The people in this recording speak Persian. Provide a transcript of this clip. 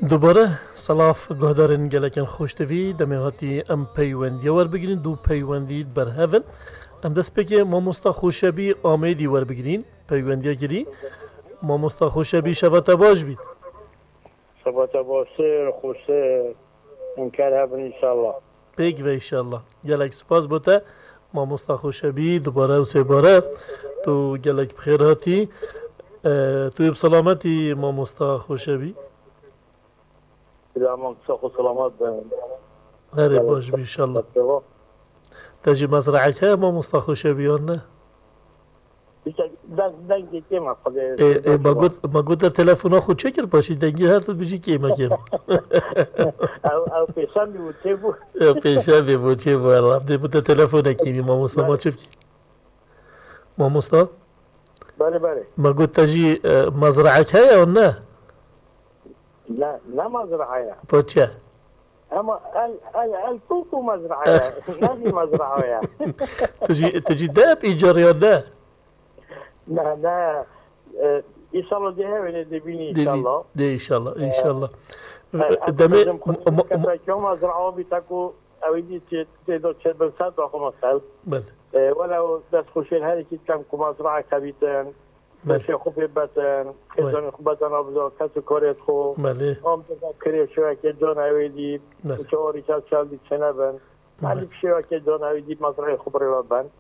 دوباره سلاف گهدارن گلکن خوشتوی دمیهاتی ام پیوندی ور بگیرین دو پیوندی بر هفن ام دست بگه ما مستا خوشبی آمیدی ور بگیرین پیوندی گیری ما مستا خوشبی شبت باش بید شبت باشه خوشه منکر هبن انشالله بگ و انشالله گلک سپاس بوده ما مستا خوشبی دوباره و سه باره تو گلک بخیر هاتی تو بسلامتی ما مستا خوشبی سلامت سخو سلامت هره باش بی انشالله تجي مزرعك ما مستخوشه بيون نه دنگی که ما خود ما قلت تلفون خود چکر باشی دنگی هر تو بشی کیما کیم او پیشم بیوچه بود پیشه بیوچه بود رفته بود تلفون کینی ما مستا ما چفکی ما مستا بله بله ما قلت تجي مزرعك هيا ولا نه مزرعه بوچه اما الكوكو مزرعه نادي مزرعه تجي داب ايجار يا لا لا ان شاء الله دي هاي دبيني ان شاء الله دي ان شاء الله ان شاء الله دمي كم مزرعه بتاكو اودي تدو تشبل سات رقم مسال بله ولو بس خوشين هذه كم مزرعه كبيتن ماشي خوبي باتن خزان خوبتن ابزار کس کاریت خو بله هم تذکری شو که جان اویدی چهاری چال دی چنبن ولی شو که جان اویدی مزرعه خوب رو بند